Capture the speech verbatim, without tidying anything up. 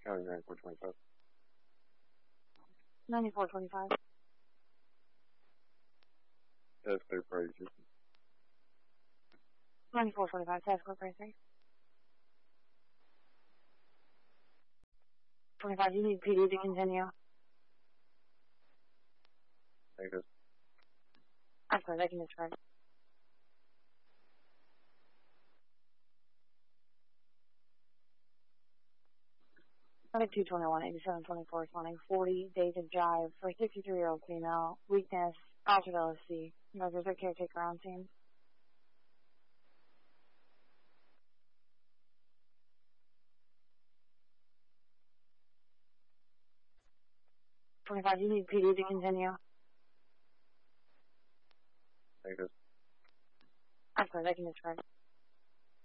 County ninety-four twenty-five. ninety-four twenty-five. That's clear for agency. ninety-four twenty-five, task force three. twenty-five, you need P D to continue. Negative. I'm sorry, they can describe. two twenty-one, eighty-seven twenty-four, responding forty days of jive for sixty-three-year-old female, weakness, altered L S C. You know, there's a caretaker on scene. twenty-five, you need P D to continue. Negative. I'm sorry, they can describe.